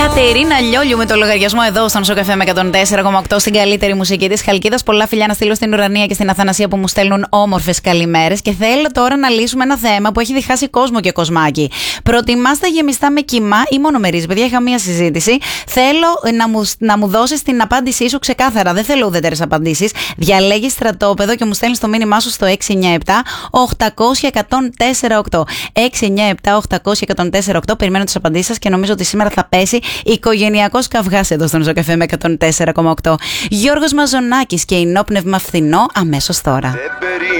Κατερίνα Λιόλιου με το λογαριασμό εδώ στον Σοκαφέ με 104,8 στην καλύτερη μουσική της Χαλκίδας. Πολλά φιλιά να στείλω στην Ουρανία και στην Αθανασία που μου στέλνουν όμορφες καλημέρες. Και θέλω τώρα να λύσουμε ένα θέμα που έχει διχάσει κόσμο και κοσμάκι. Προτιμάς τα γεμιστά με κιμά ή μονομερείς? Παιδιά, είχα μία συζήτηση. Θέλω να μου δώσεις την απάντησή σου ξεκάθαρα. Δεν θέλω ουδέτερες απαντήσεις. Διαλέγεις στρατόπεδο και μου στέλνεις το μήνυμά σου στο 697-800-1048. 697-800-1048. Περιμένω τις απαντήσεις σας και νομίζω ότι σήμερα θα πέσει οικογενειακός καυγάς εδώ στον Ζωκαφέ με 104,8. Γιώργος Μαζονάκης και Ενόπνευμα Φθηνό αμέσως τώρα.